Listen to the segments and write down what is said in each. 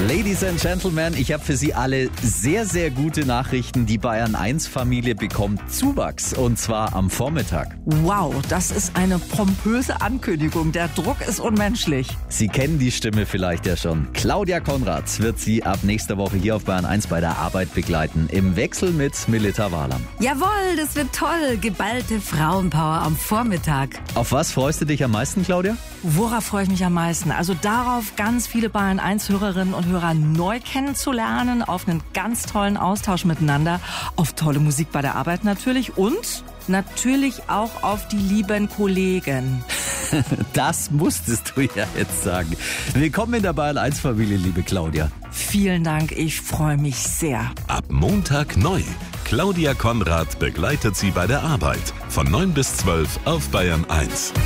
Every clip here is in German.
Ladies and Gentlemen, ich habe für Sie alle sehr, sehr gute Nachrichten. Die Bayern 1 Familie bekommt Zuwachs und zwar am Vormittag. Wow, das ist eine pompöse Ankündigung. Der Druck ist unmenschlich. Sie kennen die Stimme vielleicht ja schon. Claudia Konrad wird Sie ab nächster Woche hier auf Bayern 1 bei der Arbeit begleiten. Im Wechsel mit Melita Wahlam. Jawohl, das wird toll. Geballte Frauenpower am Vormittag. Auf was freust du dich am meisten, Claudia? Worauf freue ich mich am meisten? Also darauf, ganz viele Bayern 1 Hörerinnen und Hörer neu kennenzulernen, auf einen ganz tollen Austausch miteinander, auf tolle Musik bei der Arbeit natürlich und natürlich auch auf die lieben Kollegen. Das musstest du ja jetzt sagen. Willkommen in der Bayern 1 Familie, liebe Claudia. Vielen Dank, ich freue mich sehr. Ab Montag neu. Claudia Konrad begleitet Sie bei der Arbeit. Von 9 bis 12 auf Bayern 1.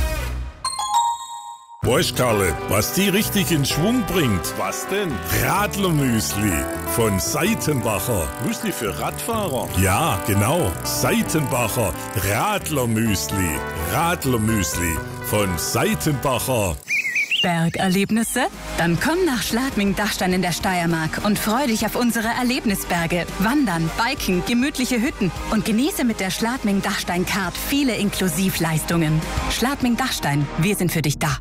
Weißt Karle, was die richtig in Schwung bringt? Was denn? Radlermüsli von Seitenbacher. Müsli für Radfahrer? Ja, genau. Seitenbacher Radlermüsli. Radlermüsli von Seitenbacher. Bergerlebnisse? Dann komm nach Schladming-Dachstein in der Steiermark und freu dich auf unsere Erlebnisberge. Wandern, Biken, gemütliche Hütten und genieße mit der Schladming-Dachstein-Card viele Inklusivleistungen. Schladming-Dachstein, wir sind für dich da.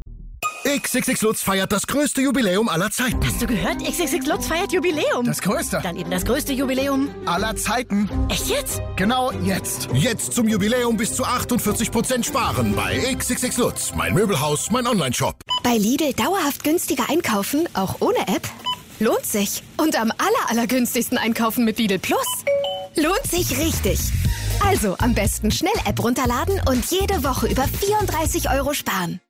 XXX Lutz feiert das größte Jubiläum aller Zeiten. Hast du gehört? XXX Lutz feiert Jubiläum. Das größte. Dann eben das größte Jubiläum Aller Zeiten. Echt jetzt? Genau jetzt. Jetzt zum Jubiläum bis zu 48% sparen bei XXX Lutz. Mein Möbelhaus, mein Onlineshop. Bei Lidl dauerhaft günstiger einkaufen, auch ohne App? Lohnt sich. Und am allergünstigsten einkaufen mit Lidl Plus? Lohnt sich richtig. Also am besten schnell App runterladen und jede Woche über 34 € sparen.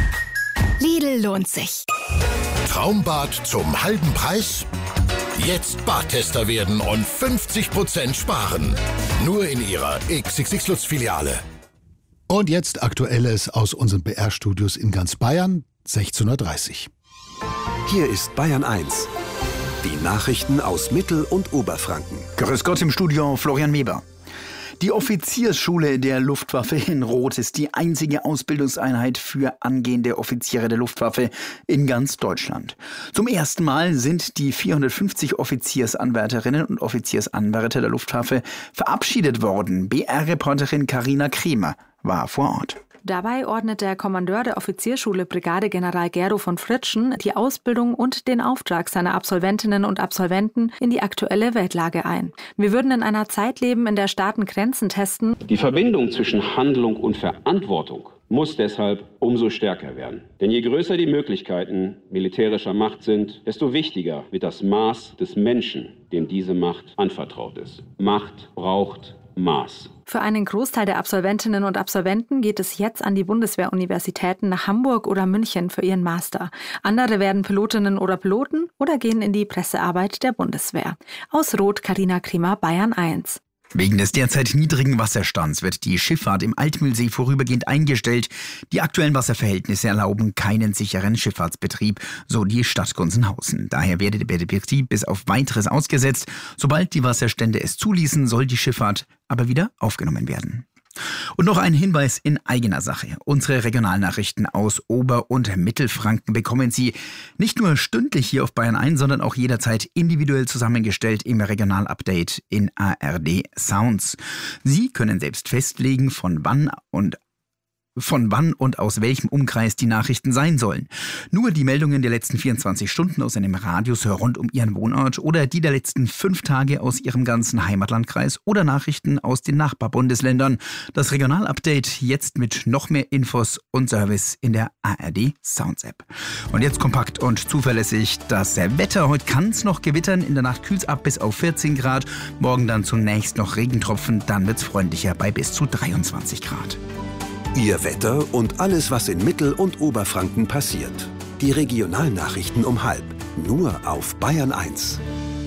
Lidl lohnt sich. Traumbad zum halben Preis? Jetzt Badtester werden und 50% sparen. Nur in Ihrer XXX Lutz Filiale. Und jetzt Aktuelles aus unseren BR-Studios in ganz Bayern, 16:30 Uhr. Hier ist Bayern 1. Die Nachrichten aus Mittel- und Oberfranken. Grüß Gott im Studio, Florian Weber. Die Offiziersschule der Luftwaffe in Roth ist die einzige Ausbildungseinheit für angehende Offiziere der Luftwaffe in ganz Deutschland. Zum ersten Mal sind die 450 Offiziersanwärterinnen und Offiziersanwärter der Luftwaffe verabschiedet worden. BR-Reporterin Carina Kremer war vor Ort. Dabei ordnet der Kommandeur der Offiziersschule Brigadegeneral Gero von Fritschen die Ausbildung und den Auftrag seiner Absolventinnen und Absolventen in die aktuelle Weltlage ein. Wir würden in einer Zeit leben, in der Staaten Grenzen testen. Die Verbindung zwischen Handlung und Verantwortung muss deshalb umso stärker werden. Denn je größer die Möglichkeiten militärischer Macht sind, desto wichtiger wird das Maß des Menschen, dem diese Macht anvertraut ist. Macht braucht Maß. Für einen Großteil der Absolventinnen und Absolventen geht es jetzt an die Bundeswehruniversitäten nach Hamburg oder München für ihren Master. Andere werden Pilotinnen oder Piloten oder gehen in die Pressearbeit der Bundeswehr. Aus Roth, Carina Kremer, Bayern 1. Wegen des derzeit niedrigen Wasserstands wird die Schifffahrt im Altmühlsee vorübergehend eingestellt. Die aktuellen Wasserverhältnisse erlauben keinen sicheren Schifffahrtsbetrieb, so die Stadt Gunzenhausen. Daher werde der Betrieb bis auf Weiteres ausgesetzt. Sobald die Wasserstände es zuließen, soll die Schifffahrt aber wieder aufgenommen werden. Und noch ein Hinweis in eigener Sache. Unsere Regionalnachrichten aus Ober- und Mittelfranken bekommen Sie nicht nur stündlich hier auf Bayern 1, sondern auch jederzeit individuell zusammengestellt im Regionalupdate in ARD Sounds. Sie können selbst festlegen, von wann und aus welchem Umkreis die Nachrichten sein sollen. Nur die Meldungen der letzten 24 Stunden aus einem Radius rund um Ihren Wohnort oder die der letzten 5 Tage aus Ihrem ganzen Heimatlandkreis oder Nachrichten aus den Nachbarbundesländern. Das Regionalupdate jetzt mit noch mehr Infos und Service in der ARD Sounds App. Und jetzt kompakt und zuverlässig das Wetter. Heute kann es noch gewittern, in der Nacht kühlt es ab bis auf 14 Grad. Morgen dann zunächst noch Regentropfen, dann wird es freundlicher bei bis zu 23 Grad. Ihr Wetter und alles, was in Mittel- und Oberfranken passiert. Die Regionalnachrichten um 12:30. Nur auf Bayern 1.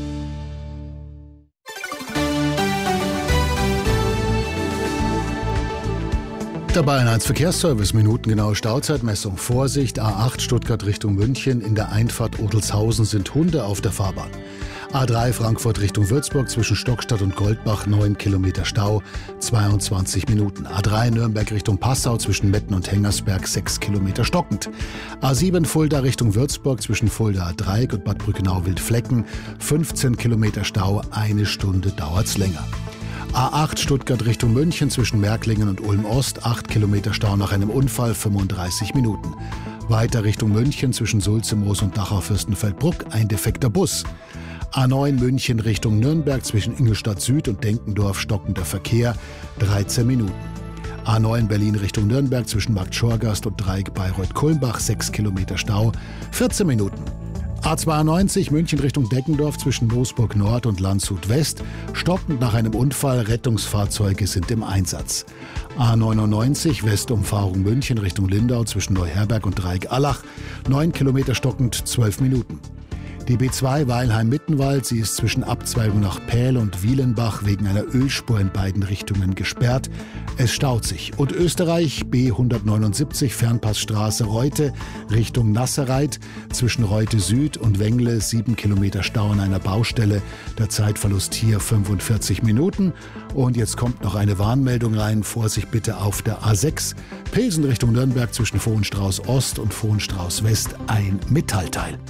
Der Bayern 1 Verkehrsservice, minutengenaue Stauzeitmessung. Vorsicht, A8 Stuttgart Richtung München. In der Einfahrt Odelshausen sind Hunde auf der Fahrbahn. A3 Frankfurt Richtung Würzburg zwischen Stockstadt und Goldbach 9 Kilometer Stau, 22 Minuten. A3 Nürnberg Richtung Passau zwischen Metten und Hengersberg 6 Kilometer stockend. A7 Fulda Richtung Würzburg zwischen Fulda Dreieck und Bad Brückenau-Wildflecken 15 Kilometer Stau, 1 Stunde dauert's länger. A8 Stuttgart Richtung München zwischen Märklingen und Ulm-Ost 8 Kilometer Stau nach einem Unfall, 35 Minuten. Weiter Richtung München zwischen Sulzemoos und Dachau-Fürstenfeldbruck ein defekter Bus. A9 München Richtung Nürnberg zwischen Ingolstadt Süd und Denkendorf stockender Verkehr, 13 Minuten. A9 Berlin Richtung Nürnberg zwischen Markt Schorgast und Dreieck Bayreuth-Kulmbach 6 Kilometer Stau, 14 Minuten. A92 München Richtung Deckendorf zwischen Moosburg Nord und Landshut West, stockend nach einem Unfall, Rettungsfahrzeuge sind im Einsatz. A99 Westumfahrung München Richtung Lindau zwischen Neuherberg und Dreieck-Allach, 9 Kilometer stockend, 12 Minuten. Die B2 Weilheim-Mittenwald, sie ist zwischen Abzweigung nach Pähl und Wielenbach wegen einer Ölspur in beiden Richtungen gesperrt. Es staut sich. Und Österreich B179 Fernpassstraße Reute Richtung Nassereit zwischen Reute Süd und Wengle 7 Kilometer Stau an einer Baustelle. Der Zeitverlust hier 45 Minuten. Und jetzt kommt noch eine Warnmeldung rein. Vorsicht bitte auf der A6 Pilsen Richtung Nürnberg zwischen Vohenstrauß Ost und Vohenstrauß West ein Metallteil.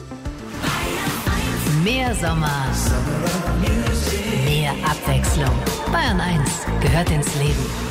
Mehr Sommer, mehr Abwechslung. Bayern 1 gehört ins Leben.